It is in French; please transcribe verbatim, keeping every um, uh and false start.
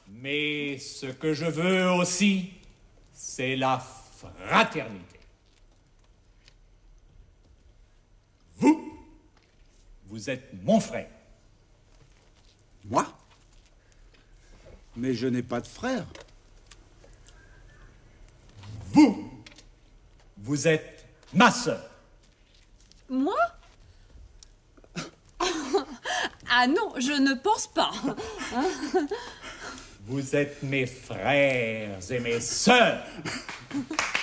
Mais ce que je veux aussi, c'est la fraternité. Vous, vous êtes mon frère. Moi? Mais je n'ai pas de frère. Vous, vous êtes ma sœur. Moi? Ah non, je ne pense pas. Vous êtes mes frères et mes sœurs.